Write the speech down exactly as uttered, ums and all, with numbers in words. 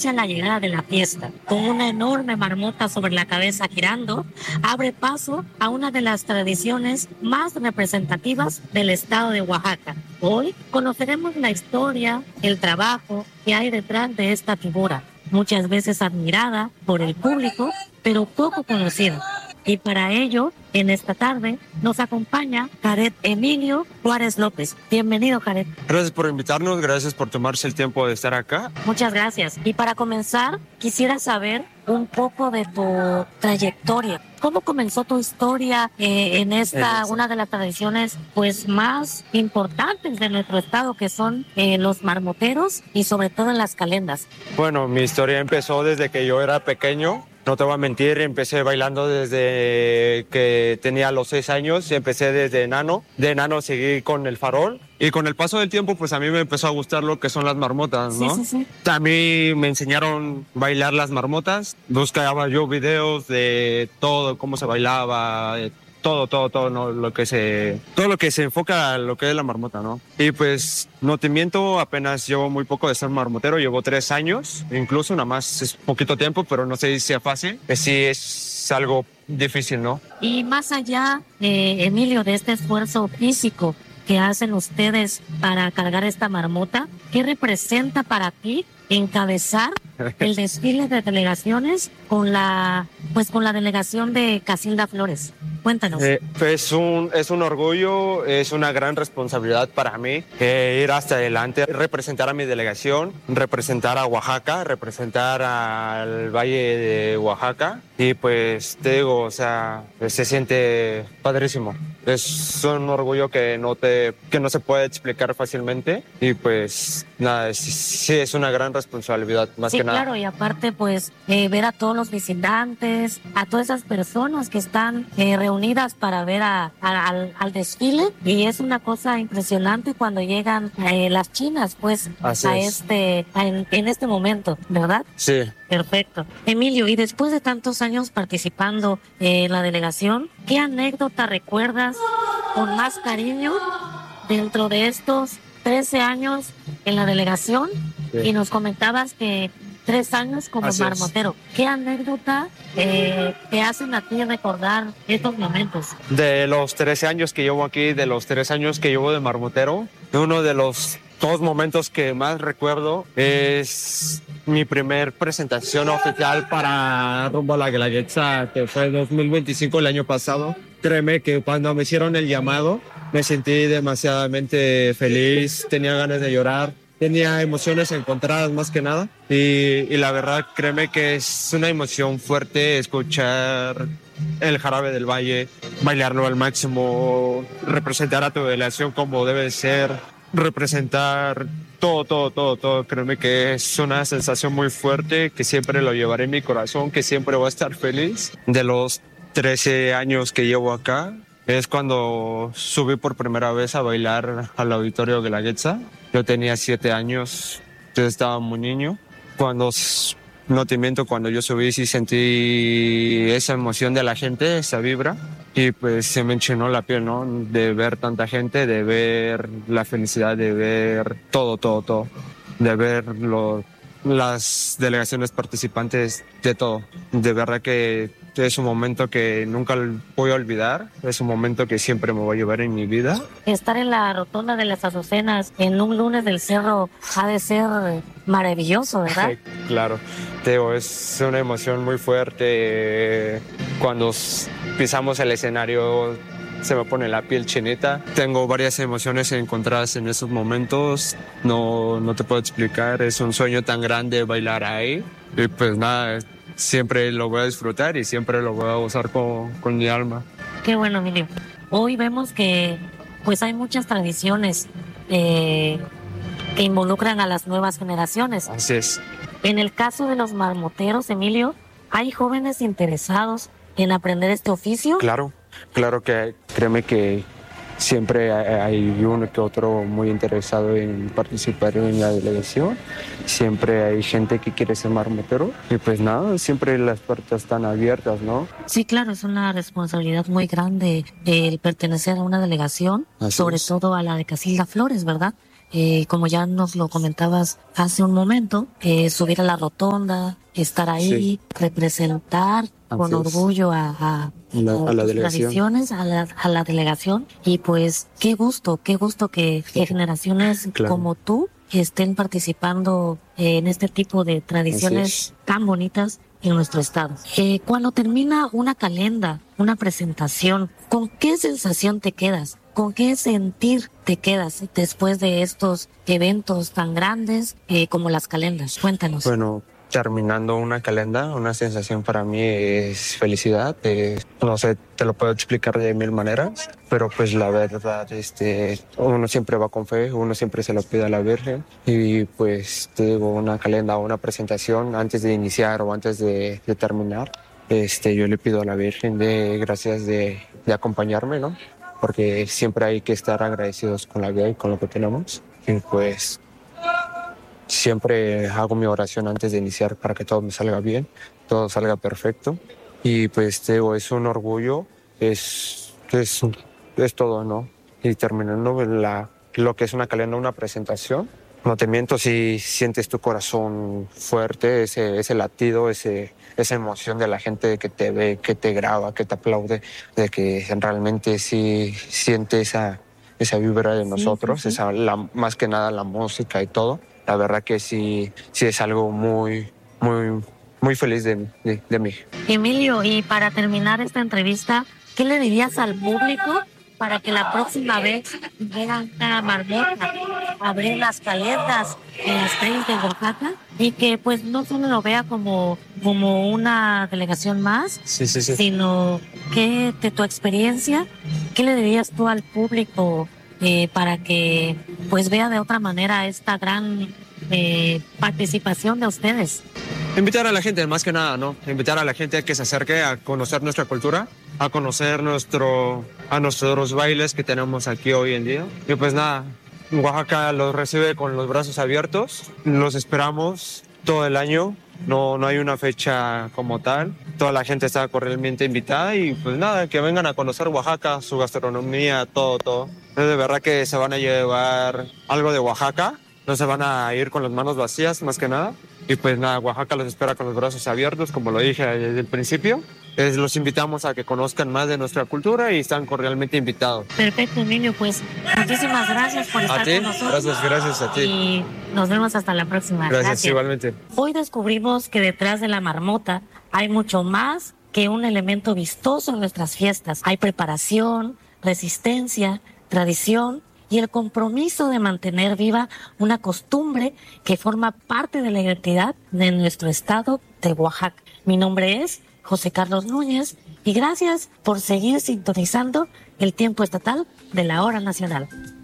anuncia la llegada de la fiesta. Con una enorme marmota sobre la cabeza girando, abre paso a una de las tradiciones más representativas del estado de Oaxaca. Hoy conoceremos la historia, el trabajo que hay detrás de esta figura, muchas veces admirada por el público, pero poco conocida. Y para ello, en esta tarde, nos acompaña Jared Emilio Juárez López. Bienvenido, Jared. Gracias por invitarnos, gracias por tomarse el tiempo de estar acá. Muchas gracias. Y para comenzar, quisiera saber un poco de tu trayectoria. ¿Cómo comenzó tu historia eh, en esta, una de las tradiciones pues más importantes de nuestro estado, que son eh, los marmoteros y sobre todo en las calendas? Bueno, mi historia empezó desde que yo era pequeño. No te voy a mentir, empecé bailando desde que tenía los seis años, empecé desde enano. De enano seguí con el farol y con el paso del tiempo pues a mí me empezó a gustar lo que son las marmotas, ¿no? Sí, sí, sí. A mí me enseñaron a bailar las marmotas, buscaba yo videos de todo, cómo se bailaba, todo, todo, todo, ¿no? lo que se, todo lo que se enfoca a lo que es la marmota, ¿no? Y pues, no te miento, apenas llevo muy poco de ser marmotero, llevo tres años, incluso, nada más es poquito tiempo, pero no sé si sea fácil, pues sí es algo difícil, ¿no? Y más allá, eh, Emilio, de este esfuerzo físico que hacen ustedes para cargar esta marmota, ¿qué representa para ti encabezar el desfile de delegaciones con la, pues con la delegación de Casilda Flores? Cuéntanos. Eh, es, un, es un orgullo, es una gran responsabilidad para mí eh, ir hasta adelante, representar a mi delegación, representar a Oaxaca, representar al Valle de Oaxaca y pues te digo, o sea, se siente padrísimo. Es un orgullo que no, te, que no se puede explicar fácilmente y pues nada, sí, sí es una gran responsabilidad, más sí, que nada. Sí, claro, y aparte pues eh, ver a todos los visitantes, a todas esas personas que están eh, reunidas para ver a, a, al, al desfile, y es una cosa impresionante cuando llegan eh, las chinas pues Así a es. este a en, en este momento, ¿verdad? Sí. Perfecto. Emilio, y después de tantos años participando en la delegación, ¿qué anécdota recuerdas con más cariño dentro de estos trece años en la delegación? Sí. Y nos comentabas que tres años como Así marmotero. Es. ¿Qué anécdota eh, te hacen a ti recordar estos momentos? De los trece años que llevo aquí, de los tres años que llevo de marmotero, uno de los dos momentos que más recuerdo es mi primer presentación oficial para Rumbo a la Guelaguetza, que fue en dos mil veinticinco, el año pasado. Créeme que cuando me hicieron el llamado me sentí demasiadamente feliz, tenía ganas de llorar, tenía emociones encontradas más que nada y, y la verdad créeme que es una emoción fuerte escuchar el Jarabe del Valle, bailarlo al máximo, representar a tu delegación como debe ser, representar todo, todo, todo, todo. Créeme que es una sensación muy fuerte que siempre lo llevaré en mi corazón, que siempre voy a estar feliz. De los trece años que llevo acá, es cuando subí por primera vez a bailar al Auditorio Guelaguetza. Yo tenía siete años, yo estaba muy niño. Cuando, no te miento, cuando yo subí sí sentí esa emoción de la gente, esa vibra. Y pues se me enchinó la piel, ¿no? De ver tanta gente, de ver la felicidad, de ver todo, todo, todo. De ver lo, las delegaciones participantes, de todo. De verdad que es un momento que nunca voy a olvidar, es un momento que siempre me voy a llevar en mi vida. Estar en la rotonda de las Azucenas en un lunes del cerro ha de ser maravilloso, ¿verdad? Claro, Teo, es una emoción muy fuerte. Cuando pisamos el escenario se me pone la piel chinita. Tengo varias emociones encontradas en esos momentos, no, no te puedo explicar, es un sueño tan grande bailar ahí. Y pues nada, siempre lo voy a disfrutar y siempre lo voy a gozar con, con mi alma. Qué bueno, Emilio. Hoy vemos que pues hay muchas tradiciones eh, que involucran a las nuevas generaciones. Así es. En el caso de los marmoteros, Emilio, ¿hay jóvenes interesados en aprender este oficio? Claro, claro que créeme que siempre hay uno que otro muy interesado en participar en la delegación. Siempre hay gente que quiere ser marmotero. Y pues nada, siempre las puertas están abiertas, ¿no? Sí, claro, es una responsabilidad muy grande el pertenecer a una delegación, Así sobre es. todo a la de Casilda Flores, ¿verdad? eh, como ya nos lo comentabas hace un momento, eh, subir a la rotonda, estar ahí, sí. representar Así con es. orgullo a, a, la, a las tradiciones, a la, a la delegación. Y pues qué gusto, qué gusto que, que generaciones claro. como tú estén participando en este tipo de tradiciones tan bonitas en nuestro estado. Eh, cuando termina una calenda, una presentación, ¿con qué sensación te quedas? ¿Con qué sentir te quedas después de estos eventos tan grandes eh, como las calendas? Cuéntanos. Bueno, terminando una calenda, una sensación para mí es felicidad. Eh, no sé, te lo puedo explicar de mil maneras, pero pues la verdad, este, uno siempre va con fe, uno siempre se lo pide a la Virgen y pues te digo, una calenda o una presentación antes de iniciar o antes de, de terminar, este, yo le pido a la Virgen de gracias de, de acompañarme, ¿no? Porque siempre hay que estar agradecidos con la vida y con lo que tenemos. Y pues siempre hago mi oración antes de iniciar para que todo me salga bien, todo salga perfecto. Y pues te digo, es un orgullo, es, es, es todo, ¿no? Y terminando la, lo que es una calenda, una presentación, no te miento, si sientes tu corazón fuerte, ese, ese latido, ese, esa emoción de la gente que te ve, que te graba, que te aplaude, de que realmente sí siente esa, esa vibra de nosotros, sí, sí, sí. Esa, la, más que nada la música y todo. La verdad que sí, sí es algo muy, muy, muy feliz de, de, de mí. Emilio, y para terminar esta entrevista, ¿qué le dirías al público para que la próxima vez vengan a Marmota a abrir las calendas en las calles de Oaxaca y que pues no solo lo vea como, como una delegación más, sí, sí, sí. sino que de tu experiencia, ¿qué le dirías tú al público eh, para que pues vea de otra manera esta gran eh, participación de ustedes? Invitar a la gente, más que nada, ¿no? Invitar a la gente a que se acerque a conocer nuestra cultura, a conocer nuestro, a nuestros bailes que tenemos aquí hoy en día. Y pues nada, Oaxaca los recibe con los brazos abiertos. Los esperamos todo el año. No, no hay una fecha como tal. Toda la gente está cordialmente invitada y pues nada, que vengan a conocer Oaxaca, su gastronomía, todo, todo. De verdad que se van a llevar algo de Oaxaca. No se van a ir con las manos vacías, más que nada. Y pues nada, Oaxaca los espera con los brazos abiertos, como lo dije desde el principio. Es, los invitamos a que conozcan más de nuestra cultura y están cordialmente invitados. Perfecto, Emilio, pues muchísimas gracias por estar a ti, con nosotros. Gracias, gracias a ti. Y nos vemos hasta la próxima. Gracias, gracias. Igualmente. Hoy descubrimos que detrás de la marmota hay mucho más que un elemento vistoso en nuestras fiestas. Hay preparación, resistencia, tradición y el compromiso de mantener viva una costumbre que forma parte de la identidad de nuestro estado de Oaxaca. Mi nombre es José Carlos Núñez y gracias por seguir sintonizando el tiempo estatal de la hora nacional.